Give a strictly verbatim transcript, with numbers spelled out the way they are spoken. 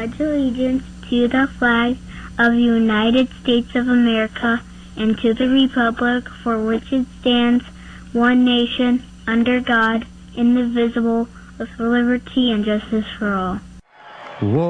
pledge allegiance to the flag of the United States of America and to the republic for which it stands, one nation, under God, indivisible, with liberty and justice for all. Whoa.